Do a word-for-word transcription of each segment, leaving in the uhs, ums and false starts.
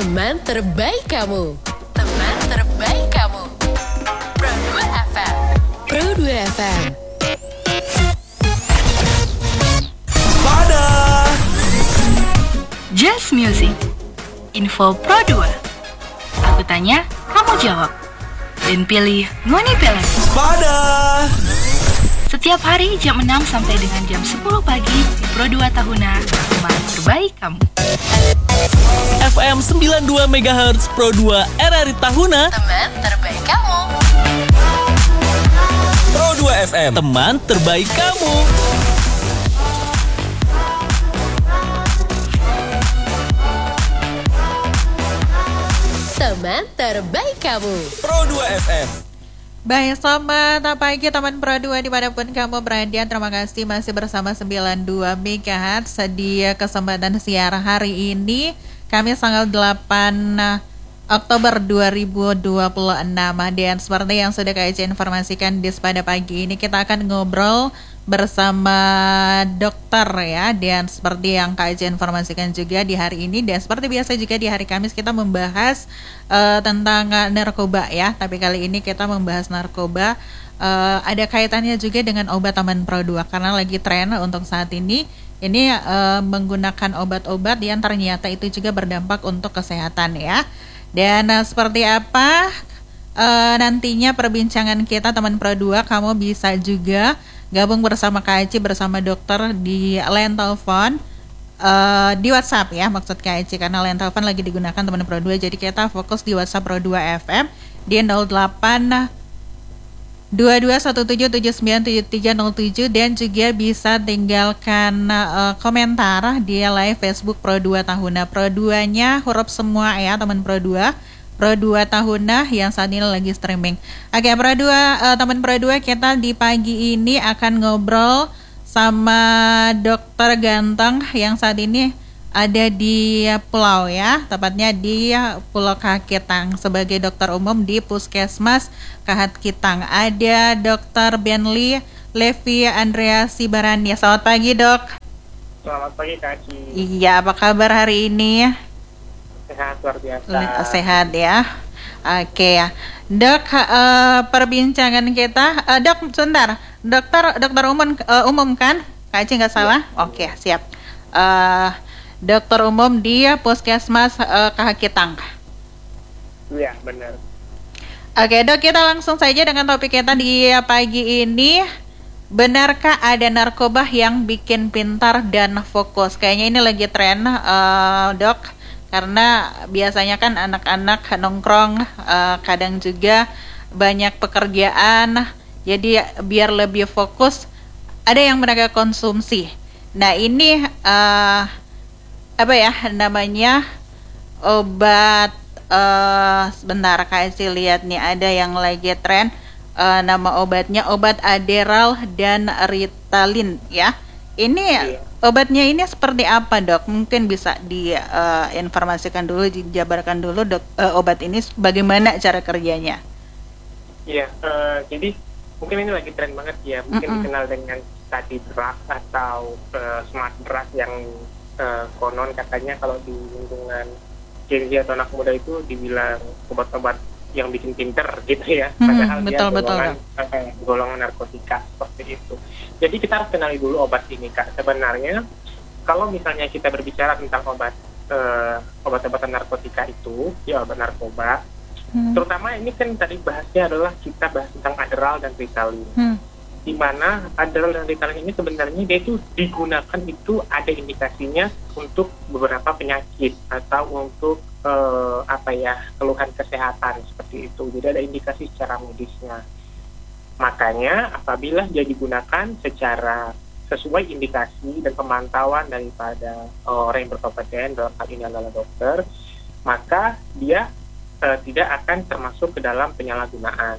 Teman terbaik kamu. Teman terbaik kamu. Pro dua F M. Pro dua F M. Pada Just Music. Info Pro dua. Aku tanya, kamu jawab. Dan pilih Ngoni Pelan. Pada Setiap hari jam enam sampai dengan jam sepuluh pagi di Pro dua Tahuna, teman terbaik kamu. F M sembilan puluh dua megahertz Pro dua R R I Tahuna. Teman terbaik kamu. Pro dua F M. Teman terbaik kamu. Teman terbaik kamu. Pro dua F M. Baik sobat, pagi teman Pro dua dimanapun kamu berada. Terima kasih masih bersama sembilan puluh dua megahertz di kesempatan siar hari ini, Kamis tanggal delapan Oktober dua ribu dua puluh enam. Dan seperti yang sudah Kak Ece informasikan di pada pagi ini, kita akan ngobrol bersama dokter ya. Dan seperti yang Kak Ece informasikan juga di hari ini, dan seperti biasa juga di hari Kamis kita membahas uh, tentang uh, narkoba ya. Tapi kali ini kita membahas narkoba uh, ada kaitannya juga dengan obat teman Pro dua, karena lagi tren untuk saat ini ini uh, menggunakan obat-obat yang ternyata itu juga berdampak untuk kesehatan ya. Dan uh, seperti apa uh, nantinya perbincangan kita teman Pro dua, kamu bisa juga gabung bersama Kak Eci bersama dokter di line telepon uh, di WhatsApp ya, maksud Kak Eci, karena line telepon lagi digunakan teman Pro dua, jadi kita fokus di WhatsApp Pro dua F M di nol delapan dua dua satu tujuh tujuh sembilan tujuh tiga nol tujuh, dan juga bisa tinggalkan uh, komentar di live Facebook Pro dua Tahuna. Pro dua-nya huruf semua ya teman Pro dua. Pro dua Tahuna yang saat ini lagi streaming. Oke, Pro dua uh, teman Pro dua, kita di pagi ini akan ngobrol sama dokter ganteng yang saat ini ada di pulau ya, tepatnya di Pulau Kahakitang sebagai dokter umum di Puskesmas Kahakitang. Ada dokter Benly Levi Andrea Sibarani. Selamat pagi, Dok. Selamat pagi, Kak Ci. Iya, apa kabar hari ini? Sehat, luar biasa. Sehat ya. Oke ya, Dok, uh, perbincangan kita, uh, Dok, sebentar, dokter dokter umum uh, umum kan, Kak Ci nggak salah? Ya. Oke, siap. Uh, dokter umum di Puskesmas uh, Kahakitang. Iya, benar. Oke, Dok, kita langsung saja dengan topik kita di pagi ini. Benarkah ada narkoba yang bikin pintar dan fokus? Kayaknya ini lagi tren, uh, Dok. Karena biasanya kan anak-anak nongkrong, uh, kadang juga banyak pekerjaan, jadi biar lebih fokus, ada yang mereka konsumsi. Nah ini uh, apa ya namanya, obat, uh, sebentar Kak Eci lihat nih, ada yang lagi tren, uh, nama obatnya obat Adderall dan Ritalin ya. Ini iya. Obatnya ini seperti apa, Dok? Mungkin bisa diinformasikan uh, dulu, dijabarkan dulu, Dok, uh, obat ini bagaimana cara kerjanya? Iya, uh, jadi mungkin ini lagi tren banget ya, mungkin Mm-mm. dikenal dengan study drug atau uh, smart drug yang uh, konon katanya kalau di lingkungan Gen Z atau anak muda itu dibilang obat-obat yang bikin pinter gitu ya, padahal hmm, betul, dia golongan, betul. Uh, golongan narkotika seperti itu. Jadi kita harus kenali dulu obat ini, Kak. Sebenarnya kalau misalnya kita berbicara tentang obat uh, obat-obatan narkotika itu, ya obat narkoba, hmm. terutama ini kan tadi bahasnya adalah kita bahas tentang Adderall dan Ritalin. Hmm. Di mana Adderall dan Ritalin ini sebenarnya dia itu digunakan itu ada indikasinya untuk beberapa penyakit atau untuk uh, apa ya keluhan kesehatan seperti itu. Jadi ada indikasi secara medisnya. Makanya apabila dia digunakan secara sesuai indikasi dan pemantauan daripada orang yang berkompeten, dalam hal ini adalah dokter, maka dia uh, tidak akan termasuk ke dalam penyalahgunaan.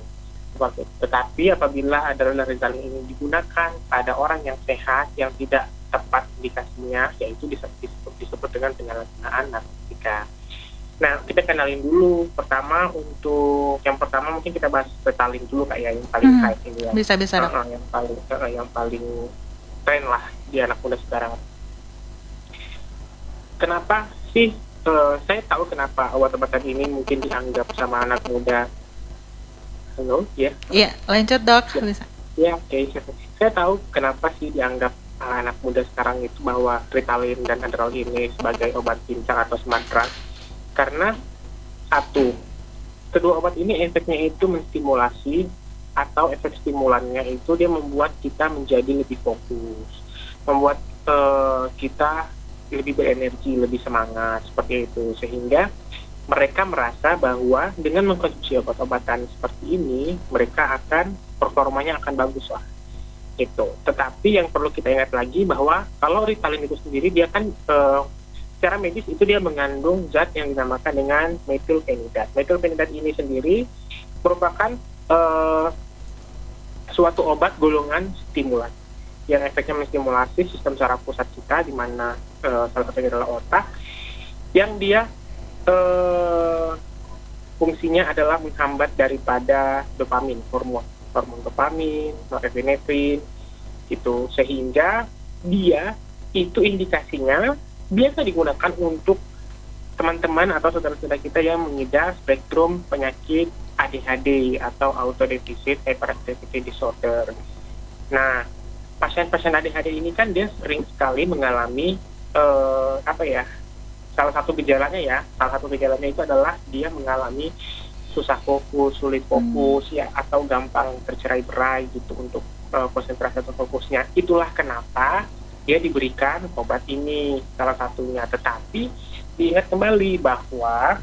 Tetapi apabila Adderall dan Ritalin ini digunakan pada orang yang sehat, yang tidak tepat indikasinya, yaitu disebut, disebut, disebut dengan penyalahgunaan narkotika. Nah, kita kenalin dulu. Pertama, untuk yang pertama mungkin kita bahas Ritalin dulu, Kak ya, yang paling hmm, hype ini ya. Bisa-bisa. Uh, yang paling uh, yang paling tren lah di anak muda sekarang. Kenapa sih uh, saya tahu kenapa obat-obatan ini mungkin dianggap sama anak muda. Halo, ya? Iya, lanjut dok. Ya. Bisa. Ya, oke. Okay. Saya tahu kenapa sih dianggap anak muda sekarang itu bahwa Ritalin dan Adderall ini sebagai obat pincang atau smart drug. Karena satu, kedua obat ini efeknya itu menstimulasi atau efek stimulannya itu dia membuat kita menjadi lebih fokus, membuat uh, kita lebih berenergi, lebih semangat seperti itu, sehingga mereka merasa bahwa dengan mengkonsumsi obat-obatan seperti ini mereka akan performanya akan bagus lah gitu. Tetapi yang perlu kita ingat lagi bahwa kalau Ritalin itu sendiri dia kan uh, secara medis itu dia mengandung zat yang dinamakan dengan metilfenidat. Metilfenidat ini sendiri merupakan uh, suatu obat golongan stimulan yang efeknya menstimulasi sistem saraf pusat kita, di mana uh, salah satunya adalah otak, yang dia uh, fungsinya adalah menghambat daripada dopamin, hormon hormon dopamin, norepinefrin, gitu, sehingga dia itu indikasinya biasa digunakan untuk teman-teman atau saudara-saudara kita yang mengidap spektrum penyakit A D H D atau Autodeficit Hyperactivity Disorder. Nah, pasien-pasien A D H D ini kan dia sering sekali mengalami uh, apa ya? Salah satu gejalanya ya, salah satu gejalanya itu adalah dia mengalami susah fokus, sulit fokus hmm. ya, atau gampang tercerai-berai gitu untuk uh, konsentrasi atau fokusnya. Itulah kenapa dia diberikan obat ini salah satunya. Tetapi diingat kembali bahwa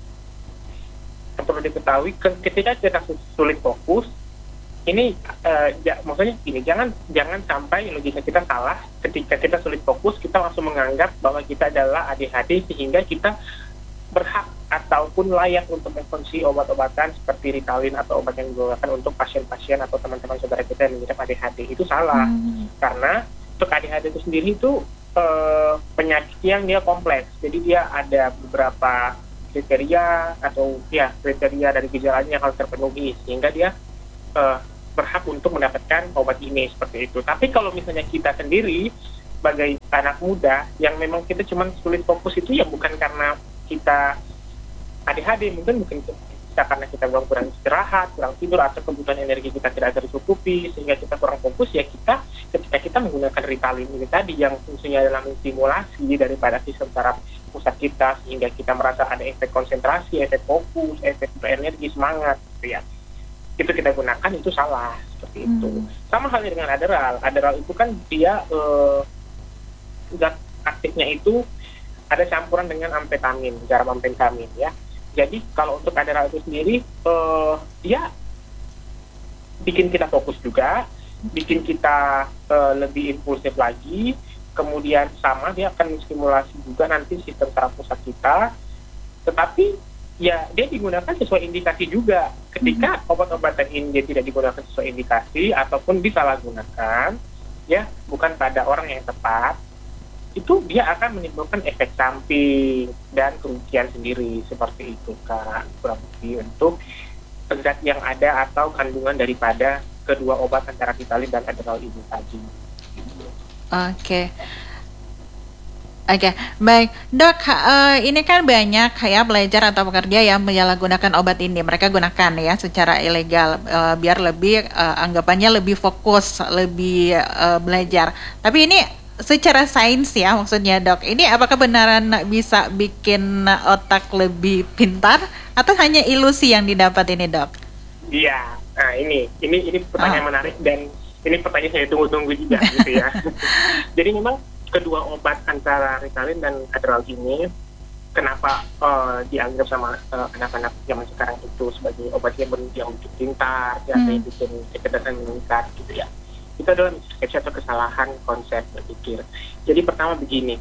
perlu diketahui ketika kita sulit fokus ini uh, ya, maksudnya ini jangan jangan sampai logika kita salah ketika kita sulit fokus kita langsung menganggap bahwa kita adalah A D H D sehingga kita berhak ataupun layak untuk mengkonsumsi obat-obatan seperti Ritalin atau obat yang digunakan untuk pasien-pasien atau teman-teman saudara kita yang mengidap A D H D. Itu salah hmm. karena untuk A D H D itu sendiri itu uh, penyakit yang dia kompleks, jadi dia ada beberapa kriteria atau ya kriteria dari gejalanya kalau terpenuhi sehingga dia uh, berhak untuk mendapatkan obat ini seperti itu. Tapi kalau misalnya kita sendiri sebagai anak muda yang memang kita cuma sulit fokus itu ya bukan karena kita A D H D, mungkin mungkin kita karena kita kurang istirahat, kurang tidur, atau kebutuhan energi kita tidak tercukupi sehingga kita kurang fokus, ya kita ketika kita menggunakan Ritalin ini tadi yang fungsinya adalah menstimulasi daripada sistem saraf pusat kita sehingga kita merasa ada efek konsentrasi, efek fokus, efek berenergi, semangat gitu ya. Itu kita gunakan itu salah seperti itu. Hmm. Sama halnya dengan Adderall. Adderall itu kan dia uh, zat aktifnya itu ada campuran dengan amfetamin, garam amfetamin ya. Jadi kalau untuk Adderall itu sendiri uh, dia bikin kita fokus juga, bikin kita uh, lebih impulsif lagi. Kemudian sama dia akan menstimulasi juga nanti sistem saraf pusat kita. Tetapi ya dia digunakan sesuai indikasi juga. Ketika mm-hmm. obat-obatan ini dia tidak digunakan sesuai indikasi ataupun disalahgunakan, ya bukan pada orang yang tepat, itu dia akan menimbulkan efek samping dan kerugian sendiri seperti itu Kak. Kurang lebih untuk zat yang ada atau kandungan daripada kedua obat antara Ritalin dan Adderall ini tadi. Oke. Okay. Oke, okay. Baik dok, uh, ini kan banyak ya pelajar atau pekerja yang menyalahgunakan obat ini. Mereka gunakan ya secara ilegal uh, biar lebih uh, anggapannya lebih fokus, lebih uh, belajar. Tapi ini secara sains ya maksudnya dok, ini apakah benaran bisa bikin otak lebih pintar atau hanya ilusi yang didapat ini dok? Iya, nah ini ini ini pertanyaan oh. menarik dan ini pertanyaan saya tunggu-tunggu juga gitu ya. Jadi memang kedua obat antara Ritalin dan Adderall ini kenapa uh, dianggap sama uh, anak-anak zaman sekarang itu sebagai obat yang yang untuk pintar, yang hmm. bikin kecerdasan meningkat gitu ya. Itu adalah mispersepsi atau kesalahan konsep berpikir. Jadi pertama begini,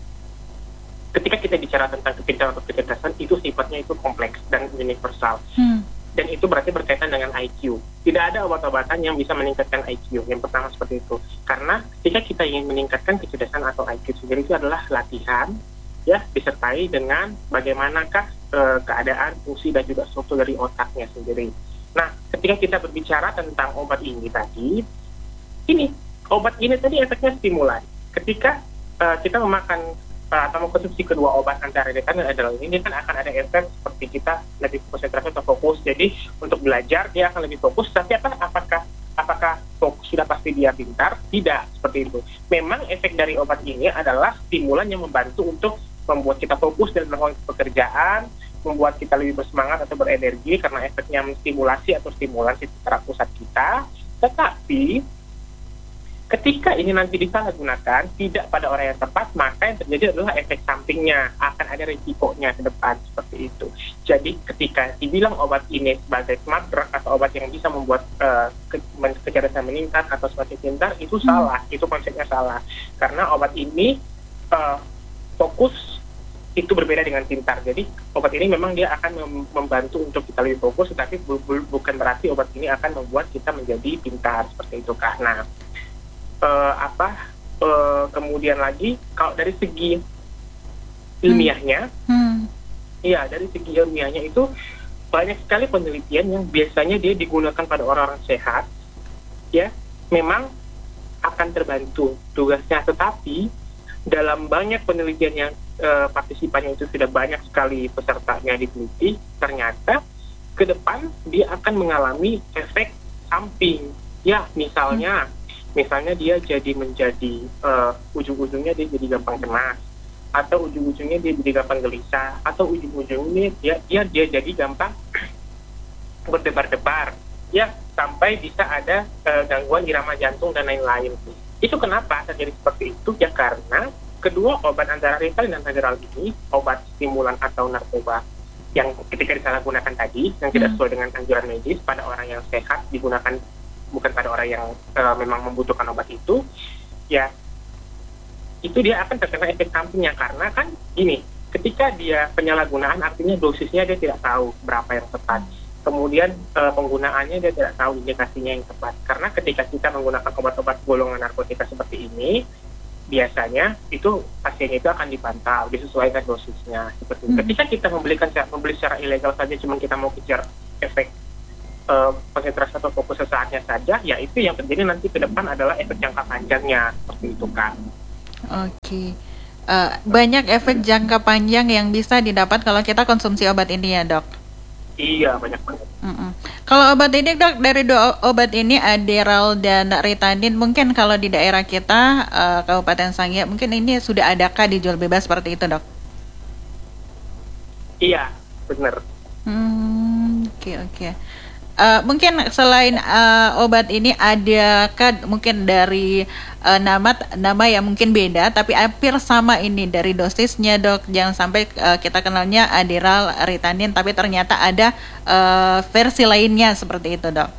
ketika kita bicara tentang kepintaran atau kecerdasan itu sifatnya itu kompleks dan universal. Hmm. Dan itu berarti berkaitan dengan I Q. Tidak ada obat-obatan yang bisa meningkatkan I Q. Yang pertama seperti itu. Karena ketika kita ingin meningkatkan kecerdasan atau I Q sendiri itu adalah latihan, ya, disertai dengan bagaimanakah e, keadaan, fungsi dan juga struktur dari otaknya sendiri. Nah, ketika kita berbicara tentang obat ini tadi, ini obat ini tadi efeknya stimulan. Ketika e, kita memakan uh, atau mengkonsumsi kedua obat antiretinoid adrenal ini, kan akan ada efek seperti kita lebih konsentrasi atau fokus. Jadi untuk belajar dia akan lebih fokus. Tapi apa, apakah apakah fokus sudah pasti dia pintar? Tidak seperti itu. Memang efek dari obat ini adalah stimulan yang membantu untuk membuat kita fokus dan melakukan pekerjaan, membuat kita lebih bersemangat atau berenergi karena efeknya menstimulasi atau stimulasi citra pusat kita. Tetapi ketika ini nanti disalahgunakan tidak pada orang yang tepat, maka yang terjadi adalah efek sampingnya, akan ada risikonya ke depan seperti itu. Jadi ketika dibilang obat ini sebagai smart drug atau obat yang bisa membuat uh, ke- kecerdasan meningkat atau semakin pintar, itu hmm. salah, itu konsepnya salah. Karena obat ini uh, fokus itu berbeda dengan pintar. Jadi obat ini memang dia akan mem- membantu untuk kita lebih fokus, tetapi bu- bu- bukan berarti obat ini akan membuat kita menjadi pintar seperti itu. Karena uh, apa? Uh, kemudian lagi kalau dari segi ilmiahnya, hmm. ya dari segi ilmiahnya itu banyak sekali penelitian yang biasanya dia digunakan pada orang-orang sehat, ya memang akan terbantu tugasnya, tetapi dalam banyak penelitian yang uh, partisipannya itu sudah banyak sekali pesertanya diteliti, ternyata ke depan dia akan mengalami efek samping. Ya, misalnya, hmm. misalnya dia jadi menjadi uh, ujung-ujungnya dia jadi gampang cemas, atau ujung-ujungnya dia jadi gampang gelisah, atau ujung-ujungnya dia dia dia jadi gampang berdebar-debar, ya sampai bisa ada uh, gangguan irama jantung dan lain-lain. Itu kenapa terjadi seperti itu? Ya karena kedua obat antara Ritalin dan Adderall ini, obat stimulan atau narkoba yang ketika disalahgunakan tadi, yang tidak sesuai dengan anjuran medis pada orang yang sehat digunakan, bukan pada orang yang uh, memang membutuhkan obat itu, ya itu dia akan terkena efek sampingnya. Karena kan gini, ketika dia penyalahgunaan artinya dosisnya dia tidak tahu berapa yang tepat. Kemudian e, penggunaannya dia tidak tahu indikasinya yang tepat. Karena ketika kita menggunakan obat-obat golongan narkotika seperti ini, biasanya itu pasiennya itu akan dipantau, disesuaikan dosisnya. Seperti hmm. ketika kita membelikan membeli secara ilegal saja, cuma kita mau kejar efek e, konsentrasi atau fokus sesaatnya saja, ya itu yang terjadi nanti ke depan adalah efek jangka panjangnya, seperti itu kan. Oke. Okay. Uh, banyak efek jangka panjang yang bisa didapat kalau kita konsumsi obat ini ya, Dok? Iya, banyak banget. Mm-mm. Kalau obat ini, Dok, dari dua obat ini, Adderall dan Ritalin, mungkin kalau di daerah kita, uh, Kabupaten Sangihe, mungkin ini sudah adakah dijual bebas seperti itu, Dok? Iya, benar. Hmm, oke, okay, oke. Okay. Uh, mungkin selain uh, obat ini, adakah mungkin dari uh, nama nama yang mungkin beda tapi hampir sama ini dari dosisnya, Dok? Jangan sampai uh, kita kenalnya Adderall, Ritalin tapi ternyata ada uh, versi lainnya seperti itu, Dok.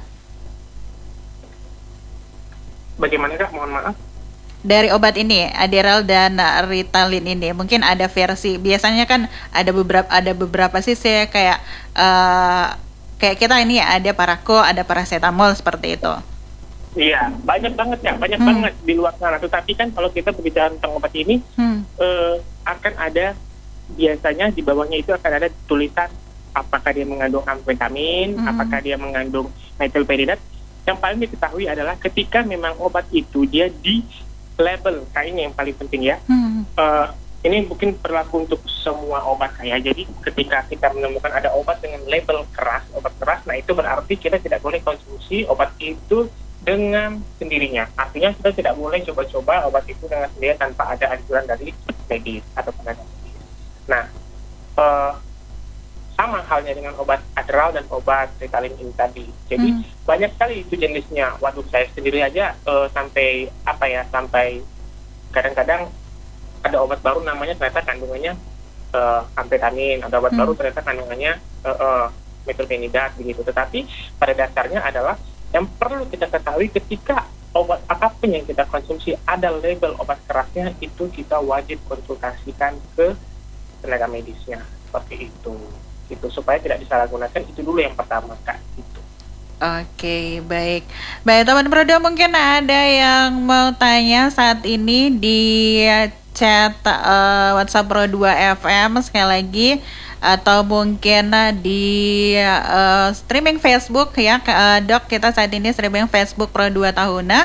Bagaimana, Kak? Mohon maaf. Dari obat ini, Adderall dan Ritalin ini mungkin ada versi, biasanya kan ada beberapa ada beberapa sih saya kayak uh, kayak kita ini ada parako, ada paracetamol seperti itu. Iya, banyak banget ya, banyak hmm. banget di luar sana. Tetapi kan kalau kita berbicara tentang obat ini, hmm. eh, akan ada biasanya di bawahnya itu akan ada tulisan apakah dia mengandung amfetamin, hmm. apakah dia mengandung metilperidat. Yang paling diketahui adalah ketika memang obat itu dia di label, kayaknya yang paling penting ya. Hmm. Eh, Ini mungkin berlaku untuk semua obat kayak. Jadi ketika kita menemukan ada obat dengan label keras, obat keras, nah itu berarti kita tidak boleh konsumsi obat itu dengan sendirinya. Artinya kita tidak boleh coba-coba obat itu dengan sendirinya tanpa ada anjuran dari medis atau tenaga medis. Nah, eh, sama halnya dengan obat Adderall dan obat Ritalin ini tadi. Jadi hmm. banyak sekali itu jenisnya. Waduh, saya sendiri aja eh, sampai apa ya, sampai kadang-kadang ada obat baru namanya ternyata kandungannya uh, amfetamin, ada obat hmm. baru ternyata kandungannya uh, uh, metilpenidat begitu. Tetapi pada dasarnya adalah yang perlu kita ketahui ketika obat apapun yang kita konsumsi ada label obat kerasnya, itu kita wajib konsultasikan ke tenaga medisnya seperti itu, gitu supaya tidak disalahgunakan. Itu dulu yang pertama, Kak. Gitu. Oke, baik. Baik, teman Prodo, mungkin ada yang mau tanya saat ini di chat uh, WhatsApp Pro dua F M sekali lagi, atau mungkin uh, di uh, streaming Facebook ya, uh, Dok, kita saat ini streaming Facebook Pro dua Tahuna.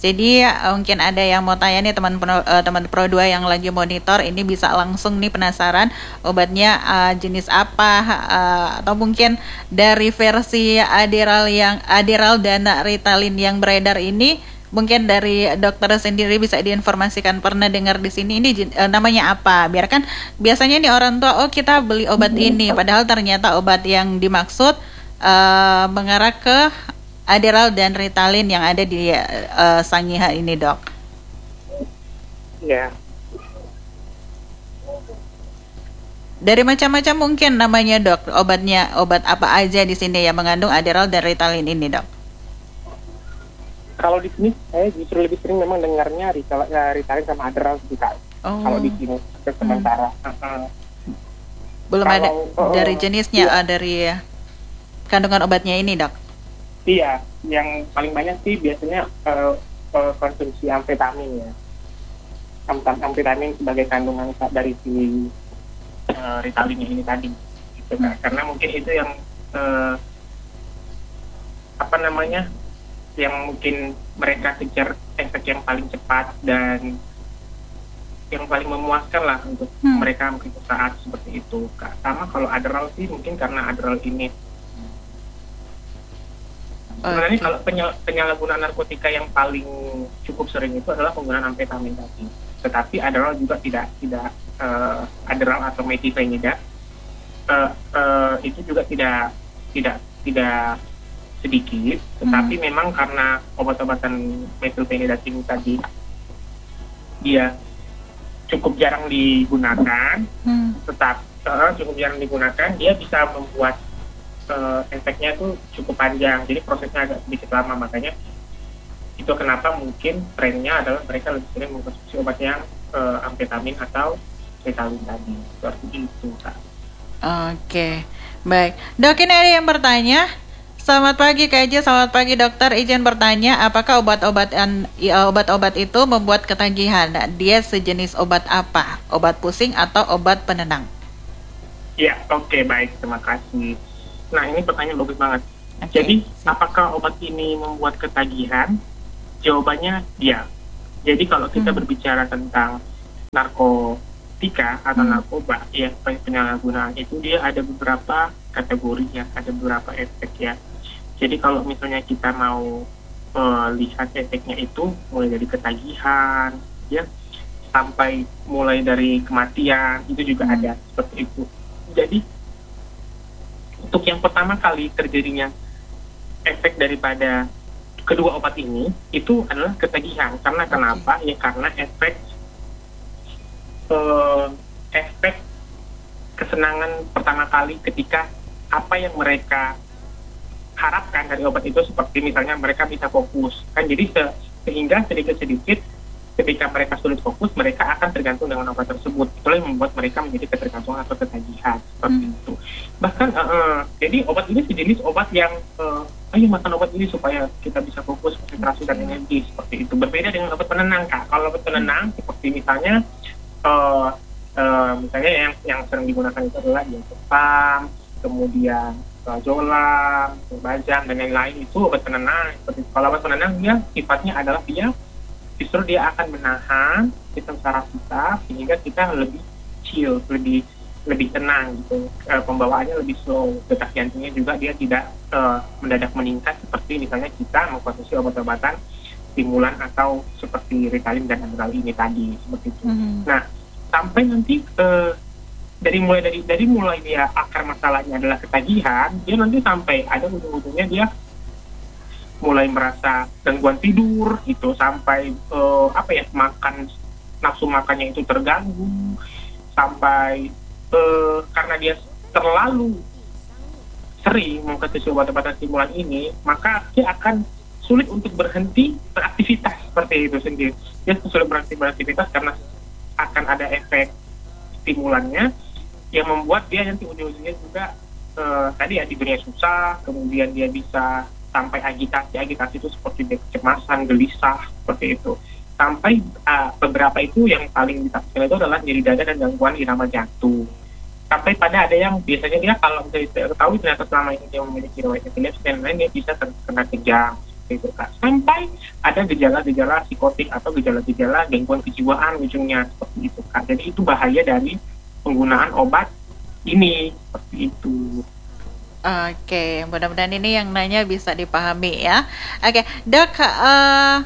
Jadi uh, mungkin ada yang mau tanya nih teman pro, uh, teman Pro dua yang lagi monitor ini bisa langsung nih penasaran obatnya uh, jenis apa uh, atau mungkin dari versi Adderall yang Adderall dan Ritalin yang beredar ini mungkin dari dokter sendiri bisa diinformasikan pernah dengar di sini ini uh, namanya apa? Biarkan biasanya nih orang tua oh kita beli obat ini padahal ternyata obat yang dimaksud uh, mengarah ke Adderall dan Ritalin yang ada di uh, Sangiha ini, Dok. Ya. Dari macam-macam mungkin namanya, Dok. Obatnya obat apa aja di sini yang mengandung Adderall dan Ritalin ini, Dok? Kalau di sini saya justru lebih sering memang dengarnya Rital, ya, Ritalin sama Adderall juga. Oh. Kalau di sini sementara. Hmm. Uh-uh. Belum kalau, ada uh, dari jenisnya, iya. uh, dari kandungan obatnya ini, Dok. Iya, yang paling banyak sih biasanya uh, uh, konsumsi amfetamin ya. Amfetamin sebagai kandungan dari si uh, Ritalin ini tadi. Gitu, kan? Karena mungkin itu yang uh, apa namanya, yang mungkin mereka kejar efek yang paling cepat dan yang paling memuaskan lah untuk hmm. mereka mungkin saat seperti itu. Sama kalau Adderall sih mungkin karena Adderall ini sebenarnya kalau penyal- penyalahgunaan narkotika yang paling cukup sering itu adalah penggunaan amfetamin tadi. Tetapi Adderall juga tidak tidak uh, Adderall atau methylphenidate uh, uh, itu juga tidak tidak tidak sedikit. Tetapi hmm. memang karena obat-obatan methylphenidate ini tadi dia cukup jarang digunakan, hmm. tetap uh, cukup jarang digunakan, dia bisa membuat Uh, efeknya itu cukup panjang, jadi prosesnya agak sedikit lama. Makanya itu kenapa mungkin trennya adalah mereka lebih sering mengkonsumsi obat yang uh, amfetamin atau Ritalin tadi, seperti itu, Kak. Oke, baik. Dok, ini ada yang bertanya. Selamat pagi Kak Eji, selamat pagi dokter. Izin bertanya, apakah obat-obatan obat-obat itu membuat ketagihan? Dia sejenis obat apa? Obat pusing atau obat penenang? Ya, oke, okay, baik, terima kasih. Nah, ini pertanyaan bagus banget. Okay. Jadi, apakah obat ini membuat ketagihan? Jawabannya ya. Jadi, kalau kita hmm. berbicara tentang narkotika atau hmm. narkoba, ya penyalahgunaan itu dia ada beberapa kategori ya, ada beberapa efek ya. Jadi, kalau misalnya kita mau uh, lihat efeknya itu mulai dari ketagihan, ya, sampai mulai dari kematian, itu juga hmm. ada seperti itu. Jadi, untuk yang pertama kali terjadinya efek daripada kedua obat ini itu adalah ketagihan. Karena kenapa? Ya karena efek uh, efek kesenangan pertama kali ketika apa yang mereka harapkan dari obat itu, seperti misalnya mereka bisa fokus kan. Jadi se- sehingga sedikit-sedikit ketika mereka sulit fokus, mereka akan tergantung dengan obat tersebut. Itulah yang membuat mereka menjadi ketergantungan atau ketagihan seperti hmm. itu. Bahkan, uh, uh, jadi obat ini sejenis obat yang, uh, ayo makan obat ini supaya kita bisa fokus, konsentrasi dan energi seperti itu. Berbeda dengan obat penenang, Kak. Kalau obat penenang, seperti misalnya, uh, uh, misalnya yang yang sering digunakan itu adalah diazepam, kemudian Zolam, Bajam dan lain-lain, itu obat penenang. Seperti kalau obat penenang dia sifatnya adalah dia justru dia akan menahan sistem saraf kita sehingga kita lebih chill, lebih lebih tenang gitu. E, pembawaannya lebih slow, detak jantungnya juga dia tidak e, mendadak meningkat seperti misalnya kita mengkonsumsi obat-obatan stimulan atau seperti Ritalin dan Adderall ini tadi seperti itu. Mm-hmm. Nah, sampai nanti e, dari mulai dari dari mulai dia akar masalahnya adalah ketagihan, dia nanti sampai ada ujung-ujungnya dia mulai merasa gangguan tidur gitu, sampai uh, apa ya makan nafsu makannya itu terganggu, sampai uh, karena dia terlalu sering mengkonsumsi obat-obatan stimulan ini, maka dia akan sulit untuk berhenti beraktivitas seperti itu sendiri. Dia sulit berhenti beraktivitas karena akan ada efek stimulannya yang membuat dia nanti ujung-ujungnya juga uh, tadi ya tidurnya susah, kemudian dia bisa sampai agitasi, agitasi itu seperti kecemasan, gelisah, seperti itu. Sampai uh, beberapa itu yang paling ditaksirkan itu adalah nyeri dada dan gangguan irama jantung. Sampai pada ada yang biasanya dia kalau bisa diketahui ternyata selama ini dia memiliki riwayat epilepsi dan lain, dia bisa terkena kejang itu Kak. Sampai ada gejala-gejala psikotik atau gejala-gejala gangguan kejiwaan ujungnya seperti itu Kak. Jadi itu bahaya dari penggunaan obat ini seperti itu. Oke, mudah-mudahan ini yang nanya bisa dipahami ya. Oke, Dok, uh,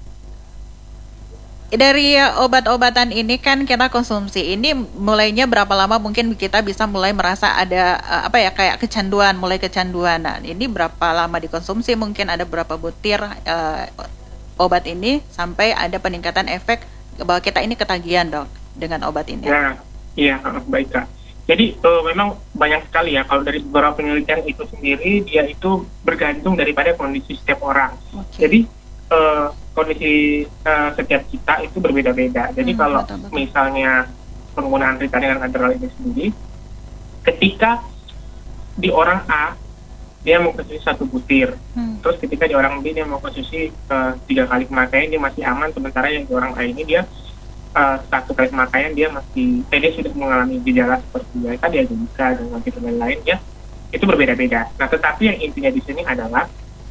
dari obat-obatan ini kan kita konsumsi. Ini mulainya berapa lama mungkin kita bisa mulai merasa ada uh, apa ya kayak kecanduan, mulai kecanduan. Nah, ini berapa lama dikonsumsi? Mungkin ada berapa butir uh, obat ini sampai ada peningkatan efek bahwa kita ini ketagihan, Dok, dengan obat ini. Ya, iya, baik Kak. Jadi uh, memang banyak sekali ya, kalau dari beberapa penelitian itu sendiri, dia itu bergantung daripada kondisi setiap orang. Okay. Jadi uh, kondisi uh, setiap kita itu berbeda-beda. Jadi hmm, kalau betul, betul. misalnya penggunaan Ritalin dan Adderall ini sendiri, ketika di orang A, dia mau konsumsi satu butir. Hmm. Terus ketika di orang B, dia mau konsumsi uh, tiga kali pemakaian, dia masih aman. Sementara yang di orang A ini, dia Uh, satu kali pemakaian dia masih eh, dia sudah mengalami gejala seperti ya tadi ada bisa dan lain lain ya, itu berbeda-beda. Nah, tetapi yang intinya di sini adalah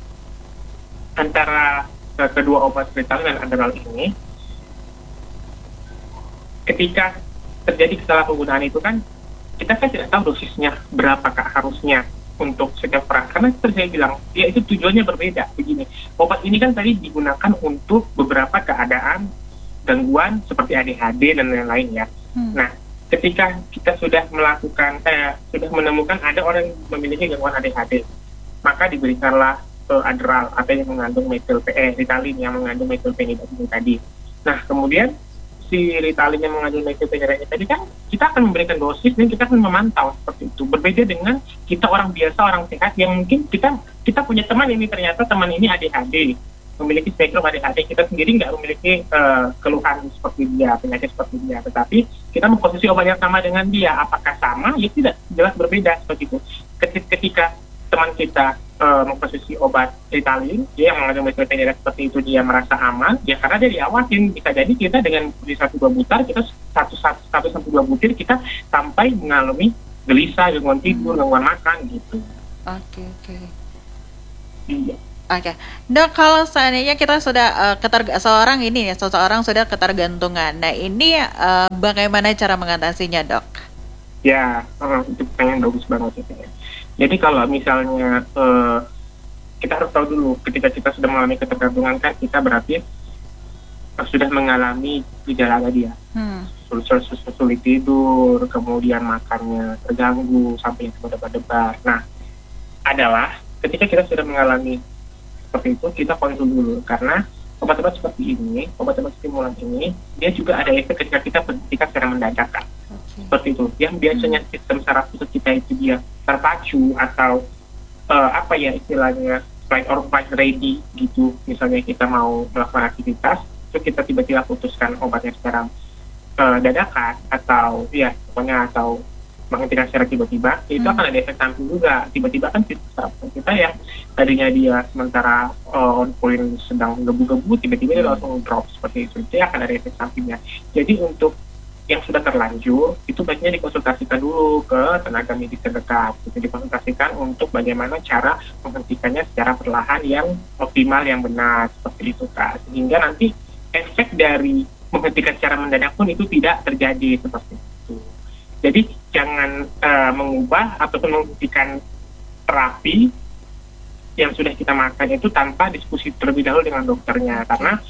antara uh, kedua obat Ritalin dan Adderall ini, ketika terjadi kesalahpenggunaan itu kan kita kan tidak tahu dosisnya berapa Kak harusnya untuk setiap orang, karena seperti saya bilang ya itu tujuannya berbeda. Begini, obat ini kan tadi digunakan untuk beberapa keadaan gangguan seperti A D H D dan lain-lain ya. Hmm. Nah, ketika kita sudah melakukan, eh, sudah menemukan ada orang yang memiliki gangguan A D H D, maka diberikanlah uh, Adderall atau yang mengandung metil eh, Ritalin yang mengandung metilphenidate tadi. Nah, kemudian si Ritalin yang mengandung metilphenidate tadi kan kita akan memberikan dosis dan kita akan memantau seperti itu. Berbeda dengan kita orang biasa, orang sehat yang mungkin kita kita punya teman ini, ternyata teman ini A D H D, memiliki spektrum A D H D, kita sendiri nggak memiliki uh, keluhan seperti dia, penyakit seperti dia, tetapi kita mengkonsumsi obat yang sama dengan dia, apakah sama? Ya tidak, jelas berbeda seperti itu. Ketika teman kita uh, mengkonsumsi obat Ritalin, dia yang mengandung metilphenidate seperti itu, dia merasa aman, ya karena dia diawasin. Bisa jadi kita dengan beli satu dua butir, kita satu satu satu sampai dua butir kita sampai mengalami gelisah, gangguan tidur, gangguan makan gitu. Oke okay, oke. Okay. Iya. Oke, okay. Dok, kalau seandainya kita sudah uh, keterg- seorang ini ya, seseorang sudah ketergantungan. Nah, ini uh, bagaimana cara mengatasinya, Dok? Ya, uh, itu pertanyaan bagus banget ya. Jadi kalau misalnya uh, kita harus tahu dulu, ketika kita sudah mengalami ketergantungan kan kita berarti uh, sudah mengalami gejala tadi ya. Hmm. Sulit, sulit tidur, kemudian makannya terganggu sampai berdebar-debar. Nah, adalah ketika kita sudah mengalami seperti itu, kita kontrol dulu, karena obat-obat seperti ini, obat-obat stimulan ini, dia juga ada efek ketika kita berhentikan secara mendadak kan. Okay. Seperti itu, yang biasanya sistem saraf pusat kita itu dia terpacu atau uh, apa ya istilahnya fight or flight ready gitu, misalnya kita mau melakukan aktivitas, itu kita tiba-tiba putuskan obatnya secara uh, dadakan atau ya pokoknya atau menghentikan secara tiba-tiba, itu hmm. akan ada efek samping juga. Tiba-tiba kan kita, kita yang tadinya dia sementara uh, on sedang gebu-gebu, tiba-tiba dia langsung drop seperti itu. Itu akan ada efek sampingnya. Jadi untuk yang sudah terlanjur, itu baiknya dikonsultasikan dulu ke tenaga medis terdekat. Itu dikonsultasikan untuk bagaimana cara menghentikannya secara perlahan yang optimal, yang benar, seperti itu Kak. Sehingga nanti efek dari menghentikan secara mendadak pun itu tidak terjadi seperti itu. Jadi jangan uh, mengubah ataupun menghentikan terapi yang sudah kita makan itu tanpa diskusi terlebih dahulu dengan dokternya, karena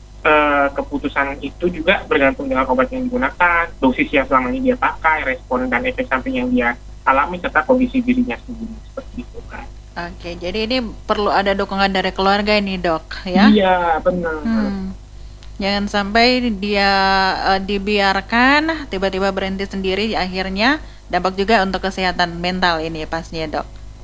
uh, keputusan itu juga bergantung dengan obat yang digunakan, dosis yang selama ini dia pakai, respon dan efek samping yang dia alami, serta kondisi dirinya sendiri, seperti itu kan. Oke, jadi ini perlu ada dukungan dari keluarga ini, Dok, ya? Iya, benar. Hmm. Jangan sampai dia uh, dibiarkan tiba-tiba berhenti sendiri, akhirnya dampak juga untuk kesehatan mental ini pastinya, Dok.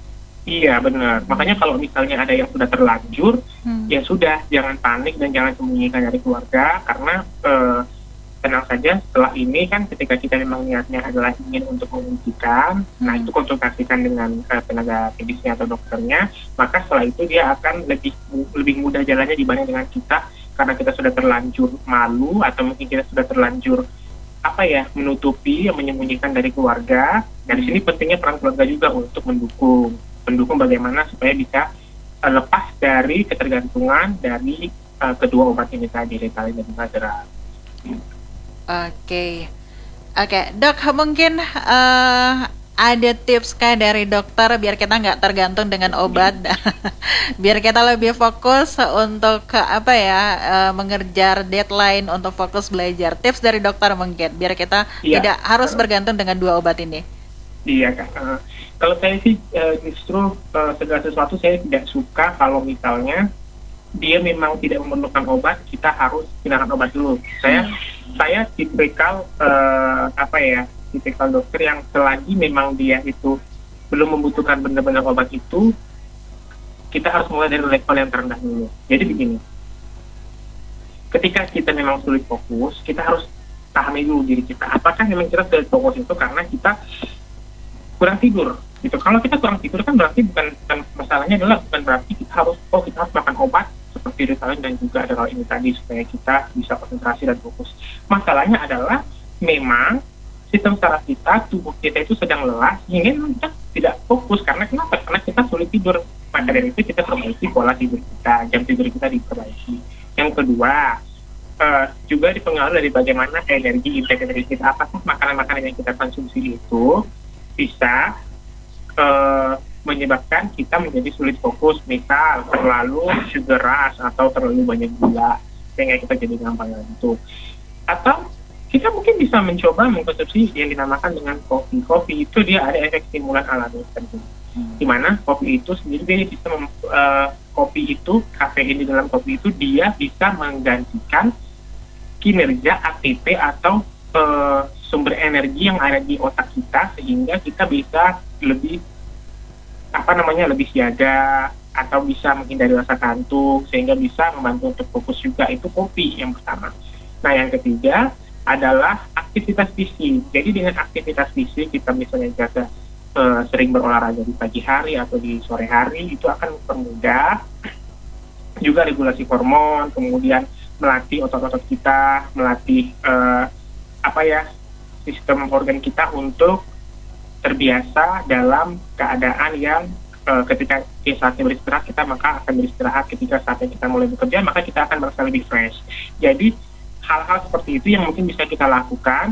Iya, benar. Makanya kalau misalnya ada yang sudah terlanjur, hmm. ya sudah, jangan panik dan jangan sembunyikan dari keluarga, karena uh, tenang saja, setelah ini kan ketika kita memang niatnya adalah ingin untuk menghentikan, hmm. nah itu konsultasikan dengan uh, tenaga medisnya atau dokternya, maka setelah itu dia akan lebih lebih mudah jalannya dibanding dengan kita, karena kita sudah terlanjur malu atau mungkin kita sudah terlanjur apa ya menutupi, menyembunyikan dari keluarga. Dari sini pentingnya peran keluarga juga untuk mendukung, mendukung bagaimana supaya bisa uh, lepas dari ketergantungan dari uh, kedua obat ini tadi, Ritalin dan Madara. Oke, oke dok, mungkin uh, ada tips kah dari dokter biar kita nggak tergantung dengan obat, biar kita lebih fokus untuk apa ya, uh, mengejar deadline untuk fokus belajar. Tips dari dokter mungkin biar kita ya, tidak harus bergantung dengan dua obat ini. Iya kak. Uh, kalau saya sih uh, justru uh, segala sesuatu saya tidak suka kalau misalnya dia memang tidak memerlukan obat, kita harus gunakan obat dulu. Saya hmm. saya tipikal uh, apa ya, tipikal dokter yang selagi memang dia itu belum membutuhkan benar-benar obat itu, kita harus mulai dari level yang terendah dulu. Jadi begini, ketika kita memang sulit fokus, kita harus pahami dulu diri kita. Apakah memang kita sulit fokus itu karena kita kurang tidur? Gitu. Kalau kita kurang tidur kan berarti bukan, bukan masalahnya adalah bukan berarti kita harus oh kita harus makan obat seperti Ritalin dan juga ada hal ini tadi supaya kita bisa konsentrasi dan fokus. Masalahnya adalah memang sistem saraf kita, tubuh kita itu sedang lelah sehingga kita tidak fokus. Karena kenapa? Karena kita sulit tidur. Maka dari itu kita perbaiki pola tidur kita, jam tidur kita diperbaiki. Yang kedua, uh, juga dipengaruhi dari bagaimana energi intake dari kita. Apakah makanan-makanan yang kita konsumsi itu bisa uh, menyebabkan kita menjadi sulit fokus, misal terlalu sugar rush atau terlalu banyak gula sehingga kita jadi gampang ngantuk. Atau kita mungkin bisa mencoba mengkonsumsi yang dinamakan dengan kopi. Kopi itu dia ada efek stimulan alami tertentu, hmm. di mana kopi itu sendiri dia bisa mem, uh, kopi itu kafein di dalam kopi itu dia bisa menggantikan kinerja A T P atau uh, sumber energi yang ada di otak kita sehingga kita bisa lebih apa namanya lebih siaga atau bisa menghindari rasa kantuk sehingga bisa membantu untuk fokus juga. Itu kopi yang pertama. Nah yang ketiga adalah aktivitas fisik. Jadi dengan aktivitas fisik kita misalnya jaga uh, sering berolahraga di pagi hari atau di sore hari itu akan mempermudah juga regulasi hormon, kemudian melatih otot-otot kita, melatih uh, apa ya sistem organ kita untuk terbiasa dalam keadaan yang uh, ketika saatnya beristirahat kita maka akan beristirahat, ketika saatnya kita mulai bekerja maka kita akan merasa lebih fresh. Jadi hal-hal seperti itu yang mungkin bisa kita lakukan